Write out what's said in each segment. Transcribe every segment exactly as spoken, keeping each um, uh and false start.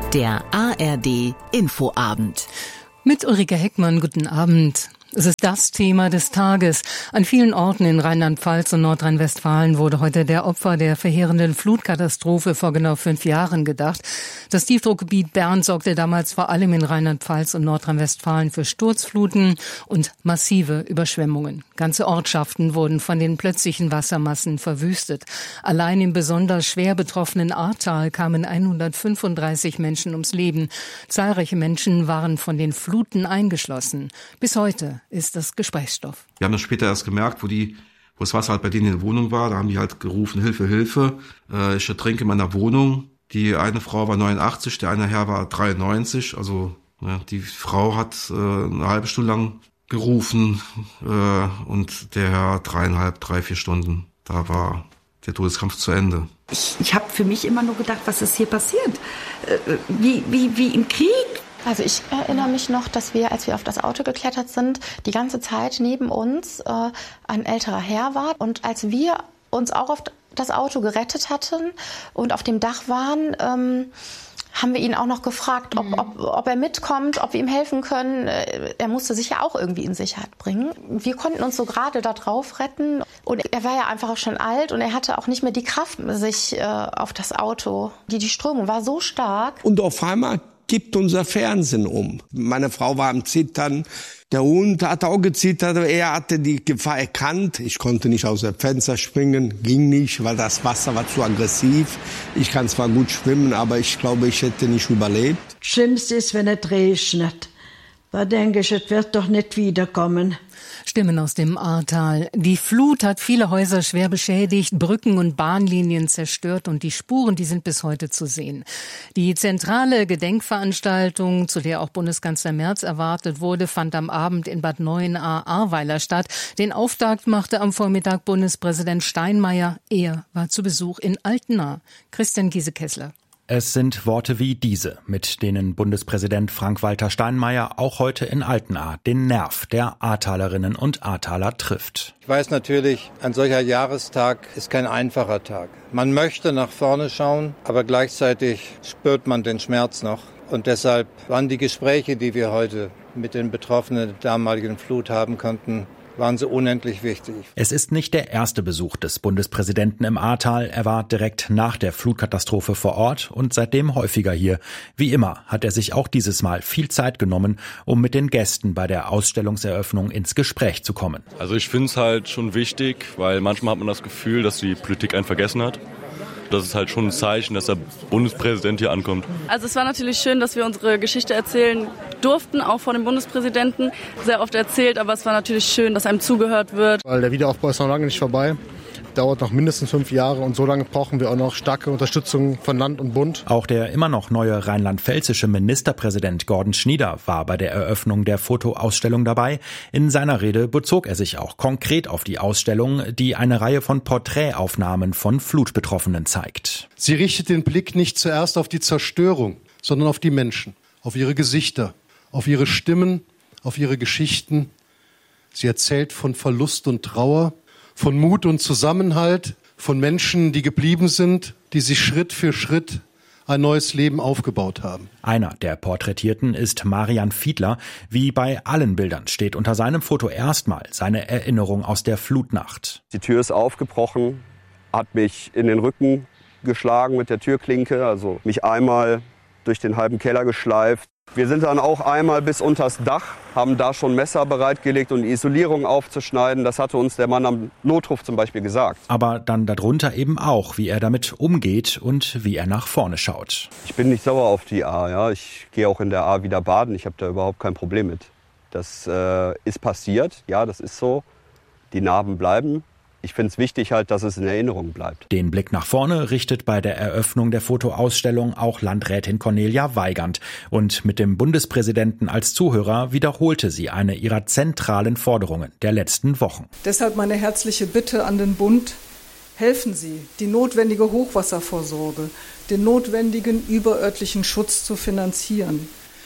Der A R D Infoabend. Mit Ulrike Heckmann, guten Abend. Es ist das Thema des Tages. An vielen Orten in Rheinland-Pfalz und Nordrhein-Westfalen wurde heute der Opfer der verheerenden Flutkatastrophe vor genau fünf Jahren gedacht. Das Tiefdruckgebiet Bernd sorgte damals vor allem in Rheinland-Pfalz und Nordrhein-Westfalen für Sturzfluten und massive Überschwemmungen. Ganze Ortschaften wurden von den plötzlichen Wassermassen verwüstet. Allein im besonders schwer betroffenen Ahrtal kamen hundertfünfunddreißig Menschen ums Leben. Zahlreiche Menschen waren von den Fluten eingeschlossen. Bis heute ist das Gesprächsstoff. Wir haben das später erst gemerkt, wo die, wo das Wasser halt bei denen in der Wohnung war. Da haben die halt gerufen, Hilfe, Hilfe. Äh, ich ertrinke in meiner Wohnung. Die eine Frau war neunundachtzig, der eine Herr war dreiundneunzig. Also ja, die Frau hat äh, eine halbe Stunde lang gerufen äh, und der Herr dreieinhalb, drei, vier Stunden. Da war der Todeskampf zu Ende. Ich, ich habe für mich immer nur gedacht, was ist hier passiert? Äh, wie, wie, wie im Krieg? Also ich erinnere mich noch, dass wir, als wir auf das Auto geklettert sind, die ganze Zeit neben uns äh, ein älterer Herr war. Und als wir uns auch auf das Auto gerettet hatten und auf dem Dach waren, ähm, haben wir ihn auch noch gefragt, ob, ob, ob er mitkommt, ob wir ihm helfen können. Er musste sich ja auch irgendwie in Sicherheit bringen. Wir konnten uns so gerade da drauf retten. Und er war ja einfach auch schon alt und er hatte auch nicht mehr die Kraft, sich äh, auf das Auto. Die, die Strömung war so stark. Und auf einmal kippt unser Fernsehen um. Meine Frau war am Zittern. Der Hund hat auch gezittert. Er hatte die Gefahr erkannt. Ich konnte nicht aus dem Fenster springen. Ging nicht, weil das Wasser war zu aggressiv. Ich kann zwar gut schwimmen, aber ich glaube, ich hätte nicht überlebt. Das Schlimmste ist, wenn es regnet. Da denke ich, es wird doch nicht wiederkommen. Stimmen aus dem Ahrtal. Die Flut hat viele Häuser schwer beschädigt, Brücken und Bahnlinien zerstört und die Spuren, die sind bis heute zu sehen. Die zentrale Gedenkveranstaltung, zu der auch Bundeskanzler Merz erwartet wurde, fand am Abend in Bad Neuenahr-Ahrweiler statt. Den Auftakt machte am Vormittag Bundespräsident Steinmeier. Er war zu Besuch in Altenahr. Christian Giese-Kessler. Es sind Worte wie diese, mit denen Bundespräsident Frank-Walter Steinmeier auch heute in Altenahr den Nerv der Ahrtalerinnen und Ahrtaler trifft. Ich weiß natürlich, ein solcher Jahrestag ist kein einfacher Tag. Man möchte nach vorne schauen, aber gleichzeitig spürt man den Schmerz noch. Und deshalb waren die Gespräche, die wir heute mit den Betroffenen der damaligen Flut haben konnten, waren so unendlich wichtig. Es ist nicht der erste Besuch des Bundespräsidenten im Ahrtal. Er war direkt nach der Flutkatastrophe vor Ort und seitdem häufiger hier. Wie immer hat er sich auch dieses Mal viel Zeit genommen, um mit den Gästen bei der Ausstellungseröffnung ins Gespräch zu kommen. Also ich finde es halt schon wichtig, weil manchmal hat man das Gefühl, dass die Politik einen vergessen hat. Das ist halt schon ein Zeichen, dass der Bundespräsident hier ankommt. Also es war natürlich schön, dass wir unsere Geschichte erzählen durften, auch vor dem Bundespräsidenten. Sehr oft erzählt, aber es war natürlich schön, dass einem zugehört wird. Weil der Wiederaufbau ist noch lange nicht vorbei. Dauert noch mindestens fünf Jahre und so lange brauchen wir auch noch starke Unterstützung von Land und Bund. Auch der immer noch neue rheinland-pfälzische Ministerpräsident Gordon Schnieder war bei der Eröffnung der Fotoausstellung dabei. In seiner Rede bezog er sich auch konkret auf die Ausstellung, die eine Reihe von Porträtaufnahmen von Flutbetroffenen zeigt. Sie richtet den Blick nicht zuerst auf die Zerstörung, sondern auf die Menschen, auf ihre Gesichter, auf ihre Stimmen, auf ihre Geschichten. Sie erzählt von Verlust und Trauer, von Mut und Zusammenhalt, von Menschen, die geblieben sind, die sich Schritt für Schritt ein neues Leben aufgebaut haben. Einer der Porträtierten ist Marian Fiedler. Wie bei allen Bildern steht unter seinem Foto erstmal seine Erinnerung aus der Flutnacht. Die Tür ist aufgebrochen, hat mich in den Rücken geschlagen mit der Türklinke, also mich einmal durch den halben Keller geschleift. Wir sind dann auch einmal bis unters Dach, haben da schon Messer bereitgelegt, um die Isolierung aufzuschneiden. Das hatte uns der Mann am Notruf zum Beispiel gesagt. Aber dann darunter eben auch, wie er damit umgeht und wie er nach vorne schaut. Ich bin nicht sauer auf die Ahr. Ja. Ich gehe auch in der Ahr wieder baden. Ich habe da überhaupt kein Problem mit. Das äh, ist passiert. Ja, das ist so. Die Narben bleiben. Ich finde es wichtig halt, dass es in Erinnerung bleibt. Den Blick nach vorne richtet bei der Eröffnung der Fotoausstellung auch Landrätin Cornelia Weigand. Und mit dem Bundespräsidenten als Zuhörer wiederholte sie eine ihrer zentralen Forderungen der letzten Wochen. Deshalb meine herzliche Bitte an den Bund: Helfen Sie, die notwendige Hochwasservorsorge, den notwendigen überörtlichen Schutz zu finanzieren.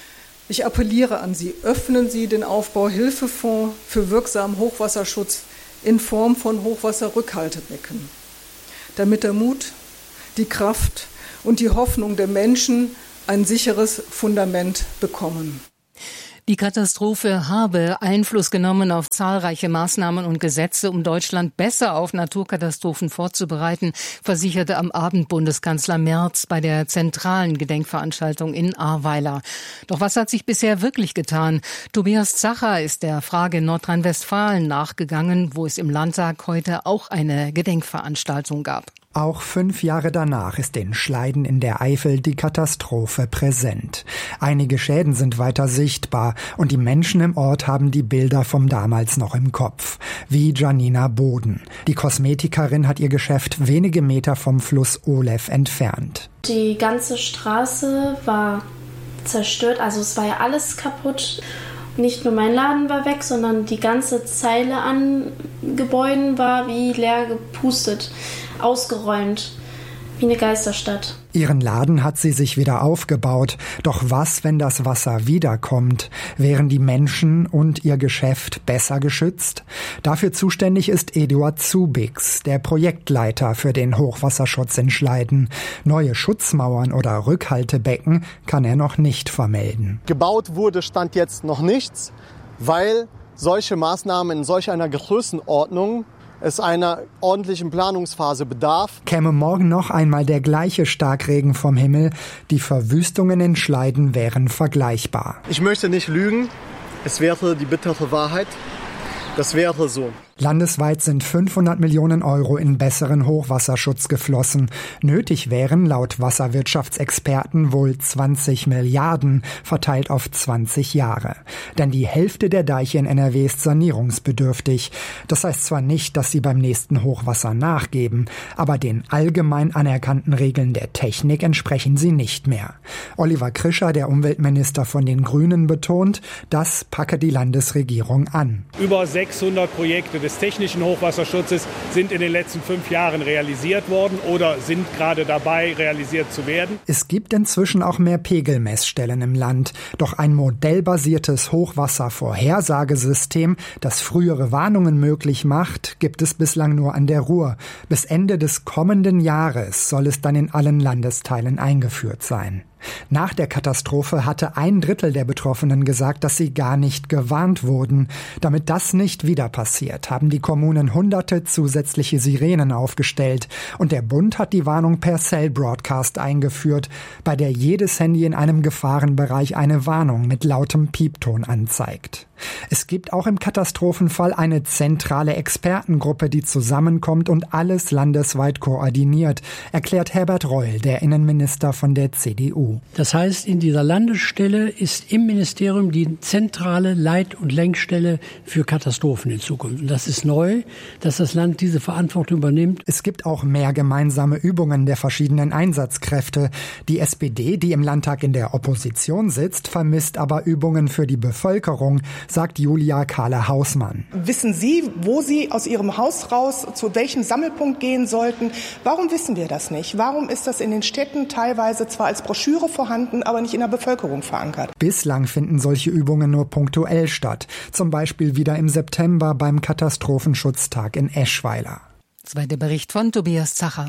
Ich appelliere an Sie, öffnen Sie den Aufbauhilfefonds für wirksamen Hochwasserschutz in Form von Hochwasserrückhaltebecken, damit der Mut, die Kraft und die Hoffnung der Menschen ein sicheres Fundament bekommen. Die Katastrophe habe Einfluss genommen auf zahlreiche Maßnahmen und Gesetze, um Deutschland besser auf Naturkatastrophen vorzubereiten, versicherte am Abend Bundeskanzler Merz bei der zentralen Gedenkveranstaltung in Ahrweiler. Doch was hat sich bisher wirklich getan? Tobias Zacher ist der Frage in Nordrhein-Westfalen nachgegangen, wo es im Landtag heute auch eine Gedenkveranstaltung gab. Auch fünf Jahre danach ist in Schleiden in der Eifel die Katastrophe präsent. Einige Schäden sind weiter sichtbar und die Menschen im Ort haben die Bilder vom damals noch im Kopf. Wie Janina Boden. Die Kosmetikerin hat ihr Geschäft wenige Meter vom Fluss Olew entfernt. Die ganze Straße war zerstört, also es war ja alles kaputt. Nicht nur mein Laden war weg, sondern die ganze Zeile an Gebäuden war wie leer gepustet, ausgeräumt, wie eine Geisterstadt. Ihren Laden hat sie sich wieder aufgebaut. Doch was, wenn das Wasser wiederkommt? Wären die Menschen und ihr Geschäft besser geschützt? Dafür zuständig ist Eduard Zubix, der Projektleiter für den Hochwasserschutz in Schleiden. Neue Schutzmauern oder Rückhaltebecken kann er noch nicht vermelden. Gebaut wurde Stand jetzt noch nichts, weil solche Maßnahmen in solch einer Größenordnung es einer ordentlichen Planungsphase bedarf. Käme morgen noch einmal der gleiche Starkregen vom Himmel, die Verwüstungen in Schleiden wären vergleichbar. Ich möchte nicht lügen, es wäre die bittere Wahrheit. Das wäre so. Landesweit sind fünfhundert Millionen Euro in besseren Hochwasserschutz geflossen. Nötig wären laut Wasserwirtschaftsexperten wohl zwanzig Milliarden, verteilt auf zwanzig Jahre. Denn die Hälfte der Deiche in N R W ist sanierungsbedürftig. Das heißt zwar nicht, dass sie beim nächsten Hochwasser nachgeben, aber den allgemein anerkannten Regeln der Technik entsprechen sie nicht mehr. Oliver Krischer, der Umweltminister von den Grünen, betont, das packe die Landesregierung an. Über sechshundert Projekte des technischen Hochwasserschutzes sind in den letzten fünf Jahren realisiert worden oder sind gerade dabei, realisiert zu werden. Es gibt inzwischen auch mehr Pegelmessstellen im Land. Doch ein modellbasiertes Hochwasservorhersagesystem, das frühere Warnungen möglich macht, gibt es bislang nur an der Ruhr. Bis Ende des kommenden Jahres soll es dann in allen Landesteilen eingeführt sein. Nach der Katastrophe hatte ein Drittel der Betroffenen gesagt, dass sie gar nicht gewarnt wurden. Damit das nicht wieder passiert, haben die Kommunen hunderte zusätzliche Sirenen aufgestellt. Und der Bund hat die Warnung per Cell Broadcast eingeführt, bei der jedes Handy in einem Gefahrenbereich eine Warnung mit lautem Piepton anzeigt. Es gibt auch im Katastrophenfall eine zentrale Expertengruppe, die zusammenkommt und alles landesweit koordiniert, erklärt Herbert Reul, der Innenminister von der C D U. Das heißt, in dieser Landesstelle ist im Ministerium die zentrale Leit- und Lenkstelle für Katastrophen in Zukunft. Und das ist neu, dass das Land diese Verantwortung übernimmt. Es gibt auch mehr gemeinsame Übungen der verschiedenen Einsatzkräfte. Die S P D, die im Landtag in der Opposition sitzt, vermisst aber Übungen für die Bevölkerung, sagt Julia Kahle-Hausmann. Wissen Sie, wo Sie aus Ihrem Haus raus zu welchem Sammelpunkt gehen sollten? Warum wissen wir das nicht? Warum ist das in den Städten teilweise zwar als Broschüre vorhanden, aber nicht in der Bevölkerung verankert? Bislang finden solche Übungen nur punktuell statt. Zum Beispiel wieder im September beim Katastrophenschutztag in Eschweiler. Zweiter Bericht von Tobias Zacher.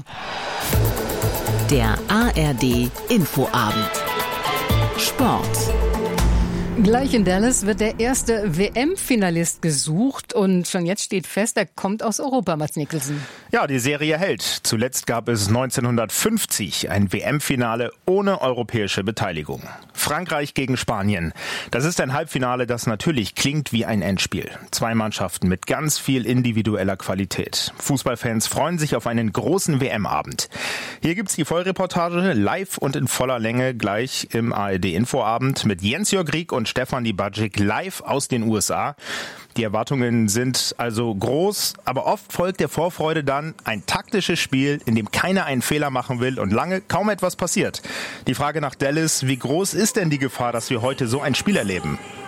Der A R D Infoabend. Sport. Gleich in Dallas wird der erste W M-Finalist gesucht und schon jetzt steht fest, er kommt aus Europa, Mats Mikkelsen. Ja, die Serie hält. Zuletzt gab es neunzehnhundertfünfzig ein W M-Finale ohne europäische Beteiligung. Frankreich gegen Spanien. Das ist ein Halbfinale, das natürlich klingt wie ein Endspiel. Zwei Mannschaften mit ganz viel individueller Qualität. Fußballfans freuen sich auf einen großen W M-Abend. Hier gibt's die Vollreportage live und in voller Länge gleich im A R D-Infoabend mit Jens-Jörg Rieck und Stefanie Badzik live aus den U S A. Die Erwartungen sind also groß, aber oft folgt der Vorfreude dann ein taktisches Spiel, in dem keiner einen Fehler machen will und lange kaum etwas passiert. Die Frage nach Dallas, wie groß ist denn die Gefahr, dass wir heute so ein Spiel erleben?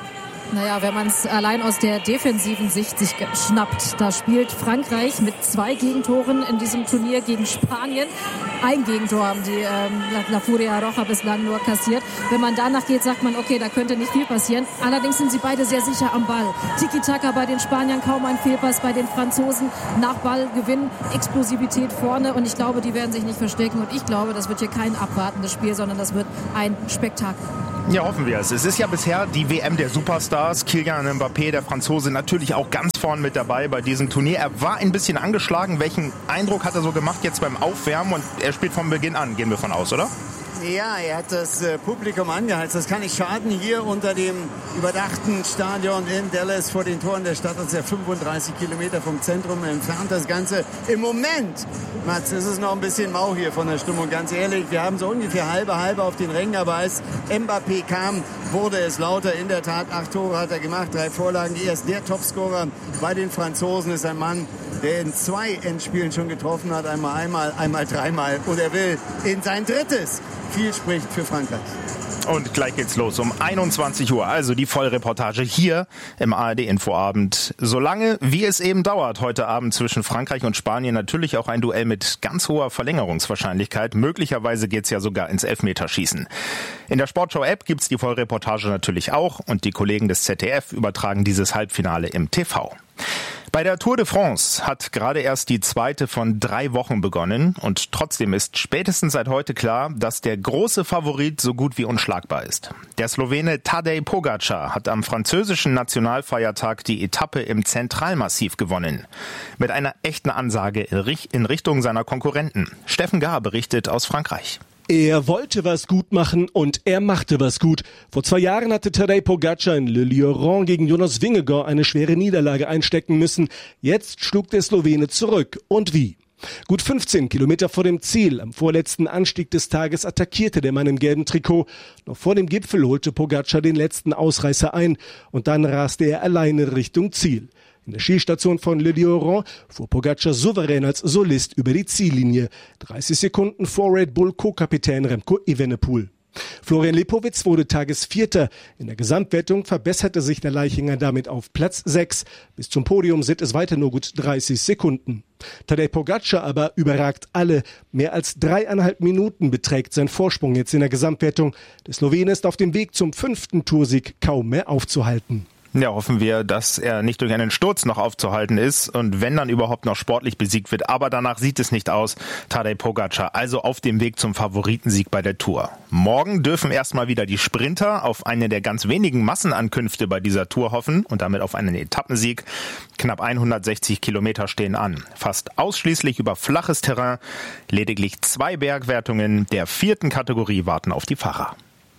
Naja, wenn man es allein aus der defensiven Sicht sich schnappt, da spielt Frankreich mit zwei Gegentoren in diesem Turnier gegen Spanien. Ein Gegentor haben die ähm, La Furia Roja bislang nur kassiert. Wenn man danach geht, sagt man, okay, da könnte nicht viel passieren. Allerdings sind sie beide sehr sicher am Ball. Tiki-Taka bei den Spaniern, kaum ein Fehlpass bei den Franzosen. Nach Ballgewinn, Explosivität vorne und ich glaube, die werden sich nicht verstecken und ich glaube, das wird hier kein abwartendes Spiel, sondern das wird ein Spektakel. Ja, hoffen wir es. Es ist ja bisher die W M der Superstars. Kylian Mbappé, der Franzose, natürlich auch ganz vorn mit dabei bei diesem Turnier. Er war ein bisschen angeschlagen. Welchen Eindruck hat er so gemacht jetzt beim Aufwärmen? Und er spielt von Beginn an, gehen wir von aus, oder? Ja, er hat das äh, Publikum angeheizt. Das kann nicht schaden. Hier unter dem überdachten Stadion in Dallas vor den Toren der Stadt. Das ist ja fünfunddreißig Kilometer vom Zentrum entfernt. Das Ganze im Moment, Mats, ist es noch ein bisschen mau hier von der Stimmung. Ganz ehrlich, wir haben so ungefähr halbe, halbe auf den Rängen. Aber als Mbappé kam, wurde es lauter. In der Tat, acht Tore hat er gemacht, drei Vorlagen. Er ist der Topscorer bei den Franzosen. Ist ein Mann, der in zwei Endspielen schon getroffen hat. Einmal, einmal, einmal, dreimal. Und er will in sein drittes. Viel spricht für Frankreich. Und gleich geht's los um einundzwanzig Uhr. Also die Vollreportage hier im A R D-Infoabend. Solange wie es eben dauert, heute Abend zwischen Frankreich und Spanien natürlich auch ein Duell mit ganz hoher Verlängerungswahrscheinlichkeit. Möglicherweise geht's ja sogar ins Elfmeterschießen. In der Sportschau-App gibt's die Vollreportage natürlich auch. Und die Kollegen des Z D F übertragen dieses Halbfinale im T V. Bei der Tour de France hat gerade erst die zweite von drei Wochen begonnen und trotzdem ist spätestens seit heute klar, dass der große Favorit so gut wie unschlagbar ist. Der Slowene Tadej Pogačar hat am französischen Nationalfeiertag die Etappe im Zentralmassiv gewonnen. Mit einer echten Ansage in Richtung seiner Konkurrenten. Steffen Gahr berichtet aus Frankreich. Er wollte was gut machen und er machte was gut. Vor zwei Jahren hatte Tadej Pogačar in Le Lieuran gegen Jonas Vingegaard eine schwere Niederlage einstecken müssen. Jetzt schlug der Slowene zurück. Und wie? Gut fünfzehn Kilometer vor dem Ziel, am vorletzten Anstieg des Tages, attackierte der Mann im gelben Trikot. Noch vor dem Gipfel holte Pogačar den letzten Ausreißer ein und dann raste er alleine Richtung Ziel. In der Skistation von Le Lieuran fuhr Pogačar souverän als Solist über die Ziellinie. dreißig Sekunden vor Red Bull Co-Kapitän Remco Evenepoel. Florian Lipowitz wurde Tagesvierter. In der Gesamtwertung verbesserte sich der Leichinger damit auf Platz sechs. Bis zum Podium sind es weiter nur gut dreißig Sekunden. Tadej Pogačar aber überragt alle. Mehr als dreieinhalb Minuten beträgt sein Vorsprung jetzt in der Gesamtwertung. Der Slowene ist auf dem Weg zum fünften Toursieg kaum mehr aufzuhalten. Ja, hoffen wir, dass er nicht durch einen Sturz noch aufzuhalten ist und wenn dann überhaupt noch sportlich besiegt wird. Aber danach sieht es nicht aus. Tadej Pogačar also auf dem Weg zum Favoritensieg bei der Tour. Morgen dürfen erstmal wieder die Sprinter auf eine der ganz wenigen Massenankünfte bei dieser Tour hoffen und damit auf einen Etappensieg. Knapp hundertsechzig Kilometer stehen an. Fast ausschließlich über flaches Terrain. Lediglich zwei Bergwertungen der vierten Kategorie warten auf die Fahrer.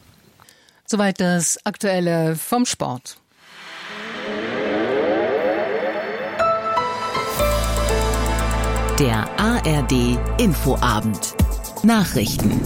Soweit das Aktuelle vom Sport. Der A R D Infoabend. Nachrichten.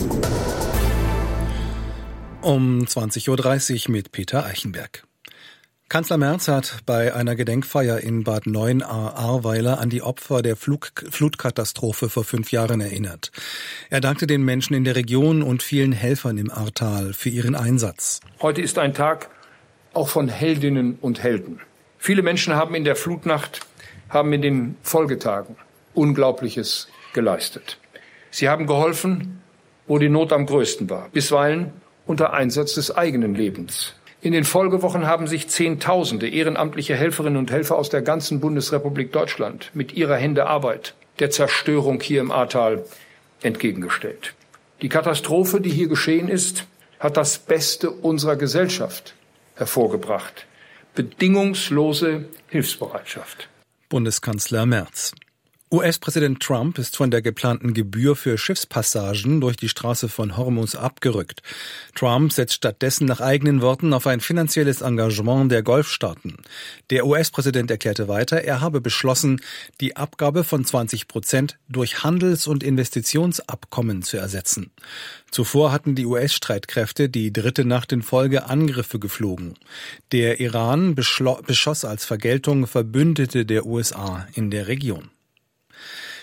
Um zwanzig Uhr dreißig mit Peter Eichenberg. Kanzler Merz hat bei einer Gedenkfeier in Bad Neuenahr-Ahrweiler an die Opfer der Flug- Flutkatastrophe vor fünf Jahren erinnert. Er dankte den Menschen in der Region und vielen Helfern im Ahrtal für ihren Einsatz. Heute ist ein Tag auch von Heldinnen und Helden. Viele Menschen haben in der Flutnacht, haben in den Folgetagen Unglaubliches geleistet. Sie haben geholfen, wo die Not am größten war, bisweilen unter Einsatz des eigenen Lebens. In den Folgewochen haben sich Zehntausende ehrenamtliche Helferinnen und Helfer aus der ganzen Bundesrepublik Deutschland mit ihrer Hände Arbeit der Zerstörung hier im Ahrtal entgegengestellt. Die Katastrophe, die hier geschehen ist, hat das Beste unserer Gesellschaft hervorgebracht. Bedingungslose Hilfsbereitschaft. Bundeskanzler Merz. U S-Präsident Trump ist von der geplanten Gebühr für Schiffspassagen durch die Straße von Hormuz abgerückt. Trump setzt stattdessen nach eigenen Worten auf ein finanzielles Engagement der Golfstaaten. Der U S-Präsident erklärte weiter, er habe beschlossen, die Abgabe von zwanzig Prozent durch Handels- und Investitionsabkommen zu ersetzen. Zuvor hatten die U S-Streitkräfte die dritte Nacht in Folge Angriffe geflogen. Der Iran beschlo- beschoss als Vergeltung Verbündete der U S A in der Region.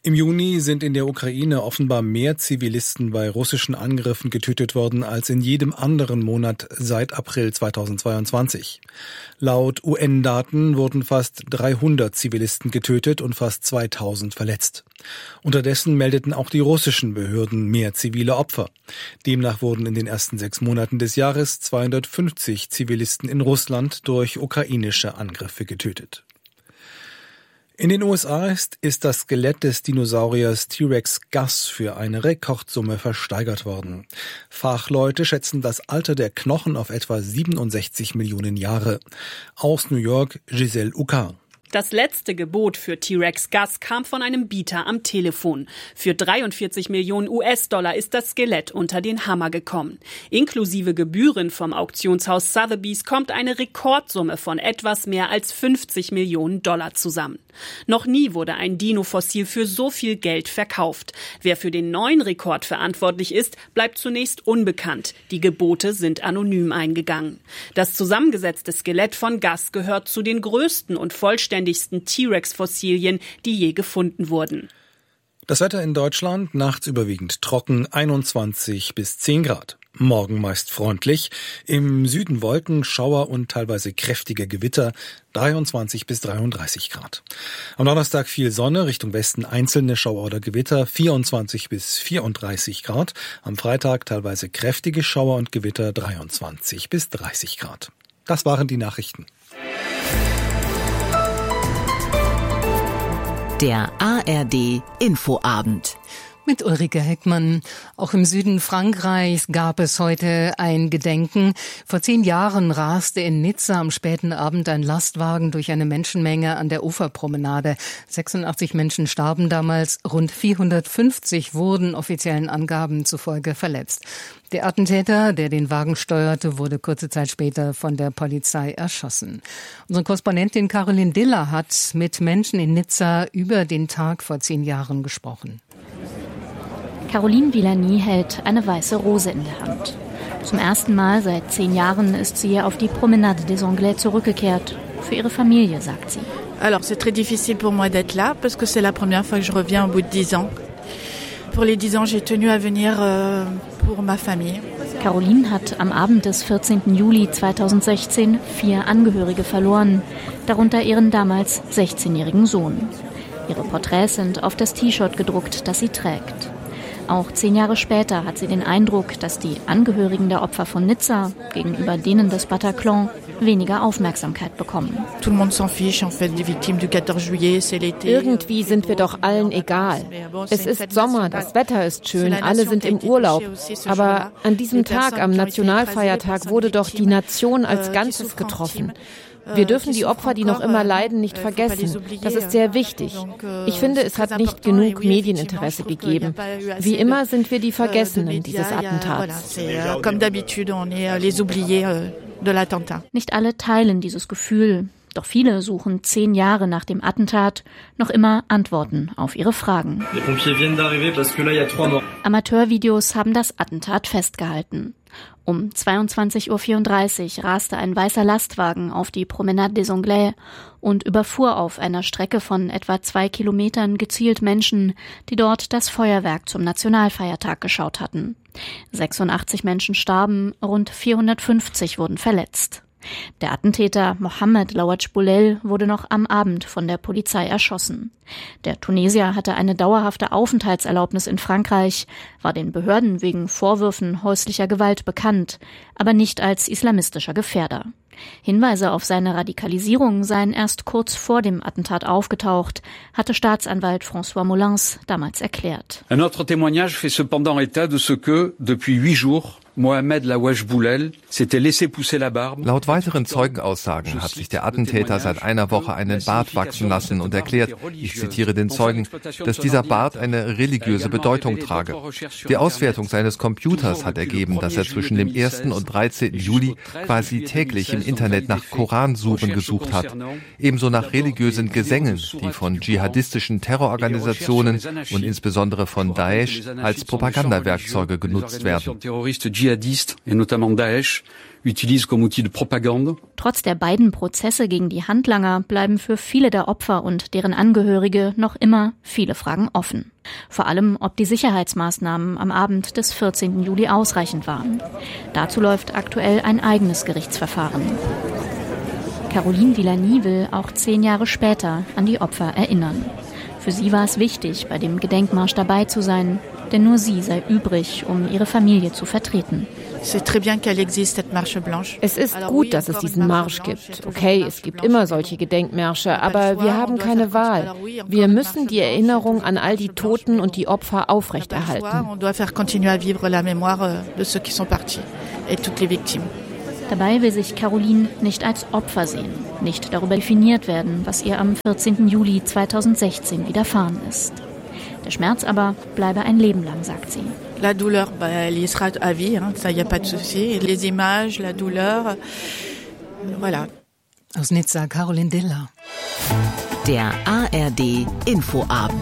Im Juni sind in der Ukraine offenbar mehr Zivilisten bei russischen Angriffen getötet worden als in jedem anderen Monat seit April zweitausendzweiundzwanzig. Laut U N-Daten wurden fast dreihundert Zivilisten getötet und fast zweitausend verletzt. Unterdessen meldeten auch die russischen Behörden mehr zivile Opfer. Demnach wurden in den ersten sechs Monaten des Jahres zweihundertfünfzig Zivilisten in Russland durch ukrainische Angriffe getötet. In den U S A ist, ist das Skelett des Dinosauriers T-Rex Gus für eine Rekordsumme versteigert worden. Fachleute schätzen das Alter der Knochen auf etwa siebenundsechzig Millionen Jahre. Aus New York, Giselle Ucar. Das letzte Gebot für T-Rex Gus kam von einem Bieter am Telefon. Für dreiundvierzig Millionen U S-Dollar ist das Skelett unter den Hammer gekommen. Inklusive Gebühren vom Auktionshaus Sotheby's kommt eine Rekordsumme von etwas mehr als fünfzig Millionen Dollar zusammen. Noch nie wurde ein Dino-Fossil für so viel Geld verkauft. Wer für den neuen Rekord verantwortlich ist, bleibt zunächst unbekannt. Die Gebote sind anonym eingegangen. Das zusammengesetzte Skelett von Gus gehört zu den größten und vollständigsten T-Rex-Fossilien, die je gefunden wurden. Das Wetter in Deutschland, nachts überwiegend trocken, einundzwanzig bis zehn Grad. Morgen meist freundlich, im Süden Wolken, Schauer und teilweise kräftige Gewitter, dreiundzwanzig bis dreiunddreißig Grad. Am Donnerstag viel Sonne, Richtung Westen einzelne Schauer oder Gewitter, vierundzwanzig bis vierunddreißig Grad. Am Freitag teilweise kräftige Schauer und Gewitter, dreiundzwanzig bis dreißig Grad. Das waren die Nachrichten. Der A R D Infoabend. Mit Ulrike Heckmann. Auch im Süden Frankreichs gab es heute ein Gedenken. Vor zehn Jahren raste in Nizza am späten Abend ein Lastwagen durch eine Menschenmenge an der Uferpromenade. sechsundachtzig Menschen starben damals, rund vierhundertfünfzig wurden offiziellen Angaben zufolge verletzt. Der Attentäter, der den Wagen steuerte, wurde kurze Zeit später von der Polizei erschossen. Unsere Korrespondentin Caroline Diller hat mit Menschen in Nizza über den Tag vor zehn Jahren gesprochen. Caroline Villani hält eine weiße Rose in der Hand. Zum ersten Mal seit zehn Jahren ist sie auf die Promenade des Anglais zurückgekehrt. Für ihre Familie, sagt sie. Alors, c'est très difficile pour moi d'être là, parce que c'est la première fois que je reviens au bout de dix ans. Pour les dix ans, j'ai tenu à venir euh, pour ma famille. Caroline hat am Abend des vierzehnten Juli zweitausendsechzehn vier Angehörige verloren, darunter ihren damals sechzehnjährigen Sohn. Ihre Porträts sind auf das T-Shirt gedruckt, das sie trägt. Auch zehn Jahre später hat sie den Eindruck, dass die Angehörigen der Opfer von Nizza gegenüber denen des Bataclan weniger Aufmerksamkeit bekommen. Irgendwie sind wir doch allen egal. Es ist Sommer, das Wetter ist schön, alle sind im Urlaub. Aber an diesem Tag, am Nationalfeiertag, wurde doch die Nation als Ganzes getroffen. Wir dürfen die Opfer, die noch immer leiden, nicht vergessen. Das ist sehr wichtig. Ich finde, es hat nicht genug Medieninteresse gegeben. Wie immer sind wir die Vergessenen dieses Attentats. Nicht alle teilen dieses Gefühl. Doch viele suchen zehn Jahre nach dem Attentat noch immer Antworten auf ihre Fragen. Amateurvideos haben das Attentat festgehalten. Um zweiundzwanzig Uhr vierunddreißig raste ein weißer Lastwagen auf die Promenade des Anglais und überfuhr auf einer Strecke von etwa zwei Kilometern gezielt Menschen, die dort das Feuerwerk zum Nationalfeiertag geschaut hatten. sechsundachtzig Menschen starben, rund vierhundertfünfzig wurden verletzt. Der Attentäter Mohamed Louadj Boulel wurde noch am Abend von der Polizei erschossen. Der Tunesier hatte eine dauerhafte Aufenthaltserlaubnis in Frankreich, war den Behörden wegen Vorwürfen häuslicher Gewalt bekannt, aber nicht als islamistischer Gefährder. Hinweise auf seine Radikalisierung seien erst kurz vor dem Attentat aufgetaucht, hatte Staatsanwalt François Molins damals erklärt. Un autre témoignage fait cependant état de ce que, depuis huit jours, Mohamed Louadj Boulel s'était laissé pousser la barbe. Laut weiteren Zeugenaussagen hat sich der Attentäter seit einer Woche einen Bart wachsen lassen und erklärt, ich zitiere den Zeugen, dass dieser Bart eine religiöse Bedeutung trage. Die Auswertung seines Computers hat ergeben, dass er zwischen dem ersten und dreizehnten Juli quasi täglich im Internet nach Koransuren gesucht hat. Ebenso nach religiösen Gesängen, die von dschihadistischen Terrororganisationen und insbesondere von Daesh als Propagandawerkzeuge genutzt werden. djihadistes, et notamment Daesh, utilisent comme outil de propagande. Trotz der beiden Prozesse gegen die Handlanger bleiben für viele der Opfer und deren Angehörige noch immer viele Fragen offen. Vor allem, ob die Sicherheitsmaßnahmen am Abend des vierzehnten Juli ausreichend waren. Dazu läuft aktuell ein eigenes Gerichtsverfahren. Caroline Villani will auch zehn Jahre später an die Opfer erinnern. Für sie war es wichtig, bei dem Gedenkmarsch dabei zu sein, denn nur sie sei übrig, um ihre Familie zu vertreten. Es ist gut, dass es diesen Marsch gibt. Okay, es gibt immer solche Gedenkmärsche, aber wir haben keine Wahl. Wir müssen die Erinnerung an all die Toten und die Opfer aufrechterhalten. Dabei will sich Caroline nicht als Opfer sehen, nicht darüber definiert werden, was ihr am vierzehnten Juli zweitausendsechzehn widerfahren ist. Der Schmerz aber bleibe ein Leben lang, sagt sie. La douleur, bah, elle y sera à vie, hein, ça y a pas de souci. Les images, la douleur, voilà. Aus Nizza, Caroline Diller. Der A R D Infoabend.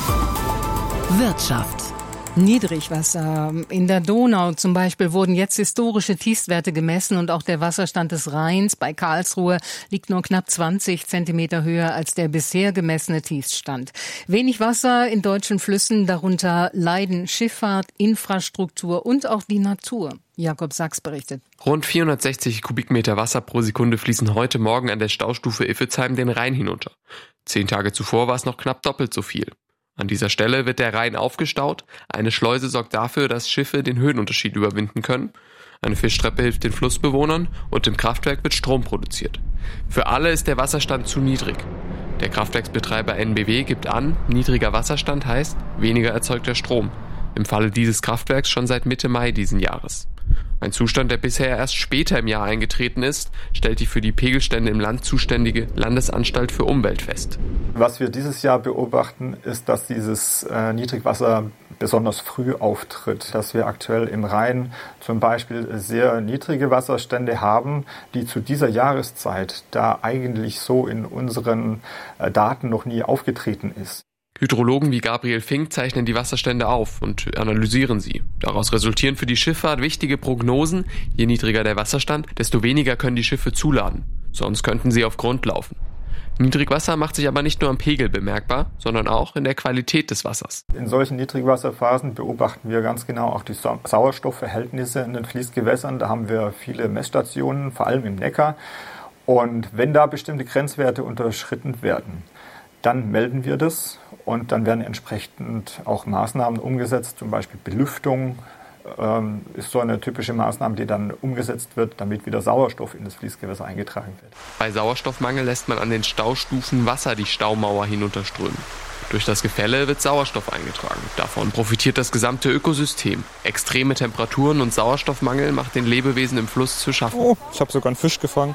Wirtschaft. Niedrigwasser. In der Donau zum Beispiel wurden jetzt historische Tiefstwerte gemessen und auch der Wasserstand des Rheins bei Karlsruhe liegt nur knapp zwanzig Zentimeter höher als der bisher gemessene Tiefststand. Wenig Wasser in deutschen Flüssen, darunter leiden Schifffahrt, Infrastruktur und auch die Natur. Jakob Sachs berichtet. Rund vierhundertsechzig Kubikmeter Wasser pro Sekunde fließen heute Morgen an der Staustufe Iffezheim den Rhein hinunter. Zehn Tage zuvor war es noch knapp doppelt so viel. An dieser Stelle wird der Rhein aufgestaut. Eine Schleuse sorgt dafür, dass Schiffe den Höhenunterschied überwinden können. Eine Fischtreppe hilft den Flussbewohnern und im Kraftwerk wird Strom produziert. Für alle ist der Wasserstand zu niedrig. Der Kraftwerksbetreiber N B W gibt an, niedriger Wasserstand heißt weniger erzeugter Strom. Im Falle dieses Kraftwerks schon seit Mitte Mai diesen Jahres. Ein Zustand, der bisher erst später im Jahr eingetreten ist, stellt die für die Pegelstände im Land zuständige Landesanstalt für Umwelt fest. Was wir dieses Jahr beobachten, ist, dass dieses äh, Niedrigwasser besonders früh auftritt. Dass wir aktuell im Rhein zum Beispiel sehr niedrige Wasserstände haben, die zu dieser Jahreszeit da eigentlich so in unseren äh, Daten noch nie aufgetreten ist. Hydrologen wie Gabriel Fink zeichnen die Wasserstände auf und analysieren sie. Daraus resultieren für die Schifffahrt wichtige Prognosen. Je niedriger der Wasserstand, desto weniger können die Schiffe zuladen. Sonst könnten sie auf Grund laufen. Niedrigwasser macht sich aber nicht nur am Pegel bemerkbar, sondern auch in der Qualität des Wassers. In solchen Niedrigwasserphasen beobachten wir ganz genau auch die Sauerstoffverhältnisse in den Fließgewässern. Da haben wir viele Messstationen, vor allem im Neckar. Und wenn da bestimmte Grenzwerte unterschritten werden, dann melden wir das und dann werden entsprechend auch Maßnahmen umgesetzt, zum Beispiel Belüftung ähm, ist so eine typische Maßnahme, die dann umgesetzt wird, damit wieder Sauerstoff in das Fließgewässer eingetragen wird. Bei Sauerstoffmangel lässt man an den Staustufen Wasser die Staumauer hinunterströmen. Durch das Gefälle wird Sauerstoff eingetragen. Davon profitiert das gesamte Ökosystem. Extreme Temperaturen und Sauerstoffmangel macht den Lebewesen im Fluss zu schaffen. Oh, ich habe sogar einen Fisch gefangen.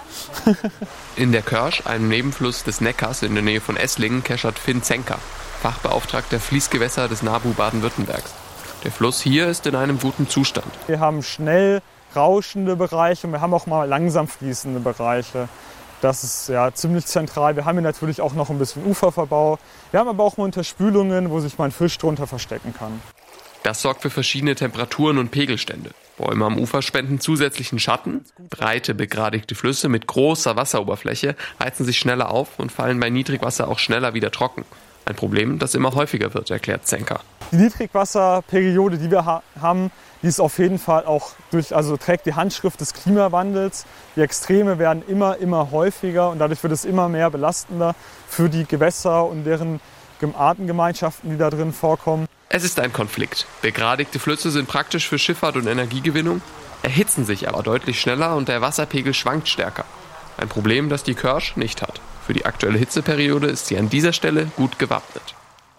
In der Körsch, einem Nebenfluss des Neckars in der Nähe von Esslingen, keschert Finn Zenker, Fachbeauftragter Fließgewässer des NABU Baden-Württembergs. Der Fluss hier ist in einem guten Zustand. Wir haben schnell rauschende Bereiche und wir haben auch mal langsam fließende Bereiche. Das ist ja ziemlich zentral. Wir haben hier natürlich auch noch ein bisschen Uferverbau. Wir haben aber auch mal Unterspülungen, wo sich mein Fisch drunter verstecken kann. Das sorgt für verschiedene Temperaturen und Pegelstände. Bäume am Ufer spenden zusätzlichen Schatten. Breite, begradigte Flüsse mit großer Wasseroberfläche heizen sich schneller auf und fallen bei Niedrigwasser auch schneller wieder trocken. Ein Problem, das immer häufiger wird, erklärt Zenker. Die Niedrigwasserperiode, die wir ha- haben, die ist auf jeden Fall auch durch, also trägt die Handschrift des Klimawandels. Die Extreme werden immer, immer häufiger und dadurch wird es immer mehr belastender für die Gewässer und deren Artengemeinschaften, die da drin vorkommen. Es ist ein Konflikt. Begradigte Flüsse sind praktisch für Schifffahrt und Energiegewinnung, erhitzen sich aber deutlich schneller und der Wasserpegel schwankt stärker. Ein Problem, das die Körsch nicht hat. Für die aktuelle Hitzeperiode ist sie an dieser Stelle gut gewappnet.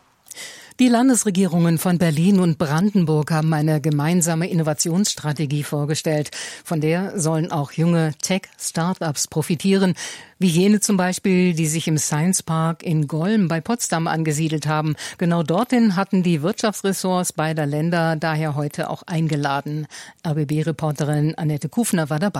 Die Landesregierungen von Berlin und Brandenburg haben eine gemeinsame Innovationsstrategie vorgestellt. Von der sollen auch junge Tech-Startups profitieren, wie jene zum Beispiel, die sich im Science Park in Golm bei Potsdam angesiedelt haben. Genau dorthin hatten die Wirtschaftsressorts beider Länder daher heute auch eingeladen. R B B-Reporterin Annette Kufner war dabei.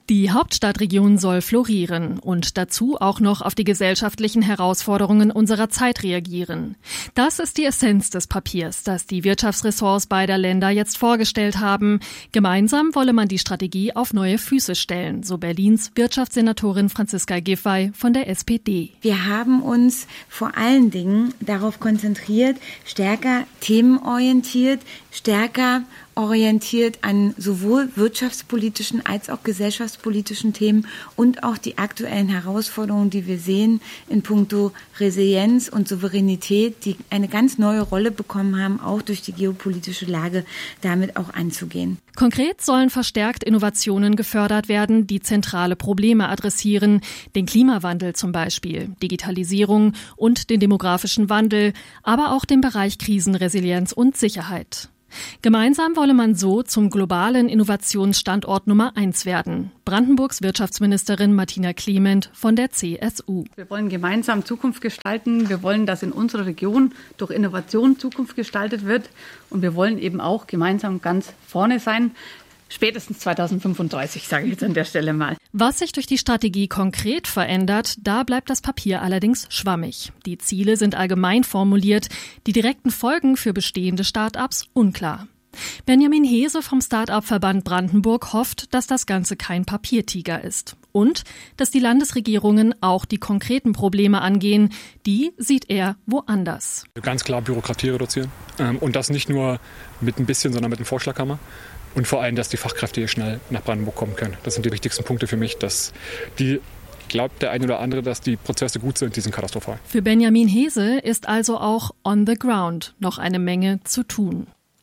Die Hauptstadtregion soll florieren und dazu auch noch auf die gesellschaftlichen Herausforderungen unserer Zeit reagieren. Das ist die Essenz des Papiers, das die Wirtschaftsressorts beider Länder jetzt vorgestellt haben. Gemeinsam wolle man die Strategie auf neue Füße stellen, so Berlins Wirtschaftssenatorin Franziska Giffey von der S P D. Wir haben uns vor allen Dingen darauf konzentriert, stärker themenorientiert, stärker orientiert an sowohl wirtschaftspolitischen als auch gesellschaftspolitischen Themen und auch die aktuellen Herausforderungen, die wir sehen in puncto Resilienz und Souveränität, die eine ganz neue Rolle bekommen haben, auch durch die geopolitische Lage, damit auch anzugehen. Konkret sollen verstärkt Innovationen gefördert werden, die zentrale Probleme adressieren, den Klimawandel zum Beispiel, Digitalisierung und den demografischen Wandel, aber auch den Bereich Krisenresilienz und Sicherheit. Gemeinsam wolle man so zum globalen Innovationsstandort Nummer eins werden. Brandenburgs Wirtschaftsministerin Martina Clement von der C S U. Wir wollen gemeinsam Zukunft gestalten. Wir wollen, dass in unserer Region durch Innovation Zukunft gestaltet wird. Und wir wollen eben auch gemeinsam ganz vorne sein. Spätestens zweitausendfünfunddreißig, sage ich jetzt an der Stelle mal. Was sich durch die Strategie konkret verändert, da bleibt das Papier allerdings schwammig. Die Ziele sind allgemein formuliert, die direkten Folgen für bestehende Start-ups unklar. Benjamin Hese vom Start-up-Verband Brandenburg hofft, dass das Ganze kein Papiertiger ist. Und dass die Landesregierungen auch die konkreten Probleme angehen, die sieht er woanders. Ganz klar Bürokratie reduzieren. Und das nicht nur mit ein bisschen, sondern mit einem Vorschlaghammer. Und vor allem, dass die Fachkräfte hier schnell nach Brandenburg kommen können. Das sind die wichtigsten Punkte für mich, dass die, glaubt der eine oder andere, dass die Prozesse gut sind, die sind katastrophal. Für Benjamin Hese ist also auch on the ground noch eine Menge zu tun.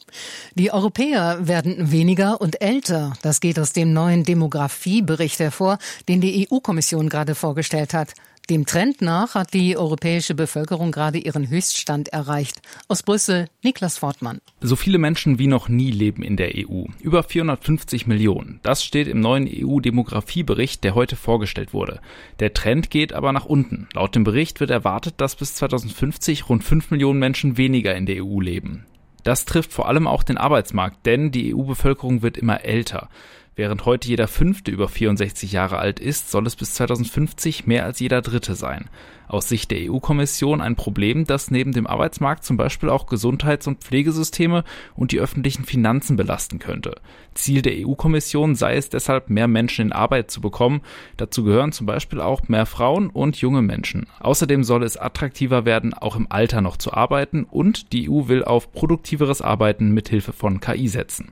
Die Europäer werden weniger und älter. Das geht aus dem neuen Demografiebericht hervor, den die E U-Kommission gerade vorgestellt hat. Dem Trend nach hat die europäische Bevölkerung gerade ihren Höchststand erreicht. Aus Brüssel, Niklas Fortmann. So viele Menschen wie noch nie leben in der E U. Über vierhundertfünfzig Millionen. Das steht im neuen E U-Demografiebericht, der heute vorgestellt wurde. Der Trend geht aber nach unten. Laut dem Bericht wird erwartet, dass bis zweitausendfünfzig rund fünf Millionen Menschen weniger in der E U leben. Das trifft vor allem auch den Arbeitsmarkt, denn die E U-Bevölkerung wird immer älter. Während heute jeder Fünfte über vierundsechzig Jahre alt ist, soll es bis zweitausendfünfzig mehr als jeder Dritte sein. Aus Sicht der E U-Kommission ein Problem, das neben dem Arbeitsmarkt zum Beispiel auch Gesundheits- und Pflegesysteme und die öffentlichen Finanzen belasten könnte. Ziel der E U-Kommission sei es deshalb, mehr Menschen in Arbeit zu bekommen. Dazu gehören zum Beispiel auch mehr Frauen und junge Menschen. Außerdem soll es attraktiver werden, auch im Alter noch zu arbeiten, und die E U will auf produktiveres Arbeiten mithilfe von K I setzen.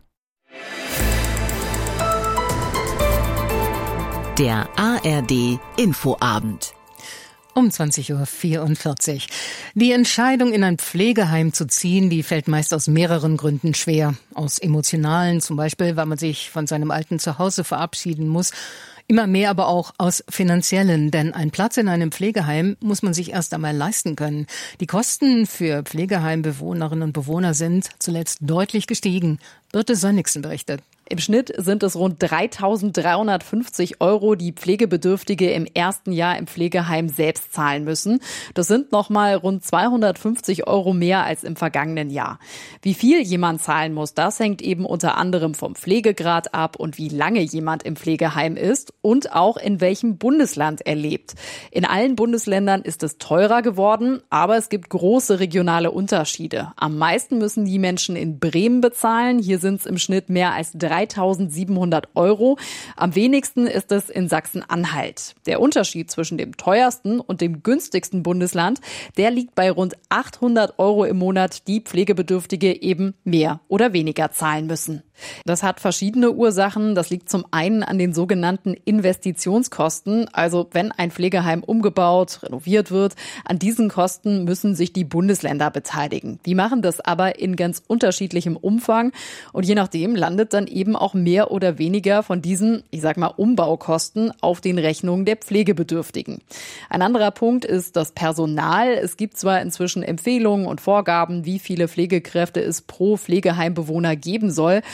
Der A R D Infoabend. Um zwanzig Uhr vierundvierzig. Die Entscheidung, in ein Pflegeheim zu ziehen, die fällt meist aus mehreren Gründen schwer. Aus emotionalen, zum Beispiel, weil man sich von seinem alten Zuhause verabschieden muss. Immer mehr aber auch aus finanziellen, denn ein Platz in einem Pflegeheim muss man sich erst einmal leisten können. Die Kosten für Pflegeheimbewohnerinnen und Bewohner sind zuletzt deutlich gestiegen. Birte Sönnigsen berichtet. Im Schnitt sind es rund dreitausenddreihundertfünfzig Euro, die Pflegebedürftige im ersten Jahr im Pflegeheim selbst zahlen müssen. Das sind nochmal rund zweihundertfünfzig Euro mehr als im vergangenen Jahr. Wie viel jemand zahlen muss, das hängt eben unter anderem vom Pflegegrad ab und wie lange jemand im Pflegeheim ist und auch in welchem Bundesland er lebt. In allen Bundesländern ist es teurer geworden, aber es gibt große regionale Unterschiede. Am meisten müssen die Menschen in Bremen bezahlen. Hier sind es im Schnitt mehr als dreitausendsiebenhundert Euro. Am wenigsten ist es in Sachsen-Anhalt. Der Unterschied zwischen dem teuersten und dem günstigsten Bundesland, der liegt bei rund achthundert Euro im Monat, die Pflegebedürftige eben mehr oder weniger zahlen müssen. Das hat verschiedene Ursachen. Das liegt zum einen an den sogenannten Investitionskosten. Also wenn ein Pflegeheim umgebaut, renoviert wird, an diesen Kosten müssen sich die Bundesländer beteiligen. Die machen das aber in ganz unterschiedlichem Umfang. Und je nachdem landet dann eben auch mehr oder weniger von diesen, ich sag mal, Umbaukosten auf den Rechnungen der Pflegebedürftigen. Ein anderer Punkt ist das Personal. Es gibt zwar inzwischen Empfehlungen und Vorgaben, wie viele Pflegekräfte es pro Pflegeheimbewohner geben soll.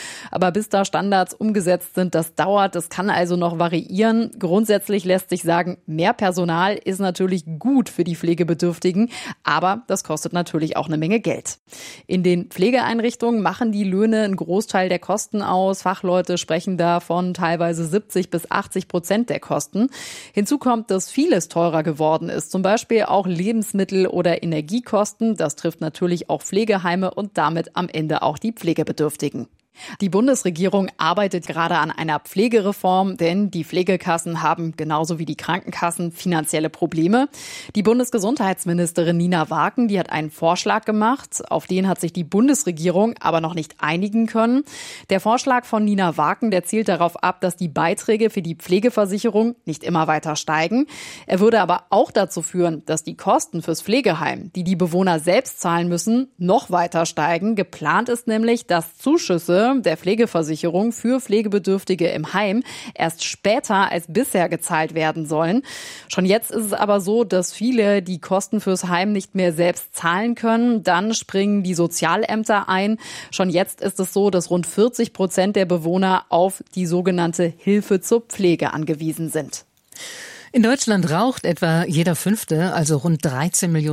Aber bis da Standards umgesetzt sind, das dauert, das kann also noch variieren. Grundsätzlich lässt sich sagen, mehr Personal ist natürlich gut für die Pflegebedürftigen, aber das kostet natürlich auch eine Menge Geld. In den Pflegeeinrichtungen machen die Löhne einen Großteil der Kosten aus. Fachleute sprechen da von teilweise siebzig bis achtzig Prozent der Kosten. Hinzu kommt, dass vieles teurer geworden ist, zum Beispiel auch Lebensmittel oder Energiekosten. Das trifft natürlich auch Pflegeheime und damit am Ende auch die Pflegebedürftigen. Die Bundesregierung arbeitet gerade an einer Pflegereform, denn die Pflegekassen haben genauso wie die Krankenkassen finanzielle Probleme. Die Bundesgesundheitsministerin Nina Waken, die hat einen Vorschlag gemacht, auf den hat sich die Bundesregierung aber noch nicht einigen können. Der Vorschlag von Nina Waken, der zielt darauf ab, dass die Beiträge für die Pflegeversicherung nicht immer weiter steigen. Er würde aber auch dazu führen, dass die Kosten fürs Pflegeheim, die die Bewohner selbst zahlen müssen, noch weiter steigen. Geplant ist nämlich, dass Zuschüsse der Pflegeversicherung für Pflegebedürftige im Heim erst später als bisher gezahlt werden sollen. Schon jetzt ist es aber so, dass viele die Kosten fürs Heim nicht mehr selbst zahlen können. Dann springen die Sozialämter ein. Schon jetzt ist es so, dass rund vierzig Prozent der Bewohner auf die sogenannte Hilfe zur Pflege angewiesen sind. In Deutschland raucht etwa jeder Fünfte, also rund dreizehn Millionen